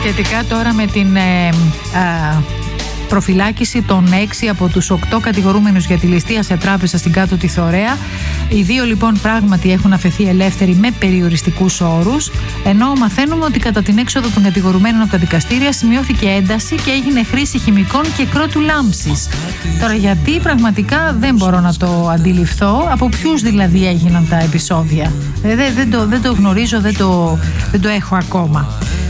Σχετικά τώρα με την προφυλάκηση των 6 από τους 8 κατηγορούμενους για τη ληστεία σε τράπεζα στην Κάτω τη Θωρέα. Οι 2 λοιπόν πράγματι έχουν αφαιθεί ελεύθεροι με περιοριστικούς όρους, ενώ μαθαίνουμε ότι κατά την έξοδο των κατηγορουμένων από τα δικαστήρια σημειώθηκε ένταση και έγινε χρήση χημικών και κρότου λάμψης. Τώρα γιατί πραγματικά δεν μπορώ να το αντιληφθώ, από ποιους δηλαδή έγιναν τα επεισόδια. Δεν το γνωρίζω, δεν το έχω ακόμα.